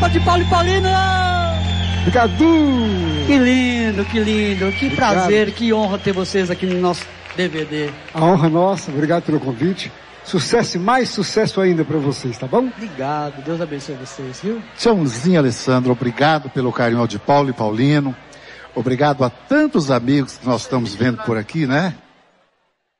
De Paulo e Paulino! Obrigado! Que lindo, que lindo, que Obrigado. prazer, que honra ter vocês aqui no nosso DVD. A honra é nossa, obrigado pelo convite. Sucesso e mais sucesso ainda para vocês, tá bom? Obrigado, Deus abençoe vocês, viu? Tchauzinho, Alessandro, obrigado pelo carinho de Paulo e Paulino. Obrigado a tantos amigos que nós estamos vendo por aqui, né?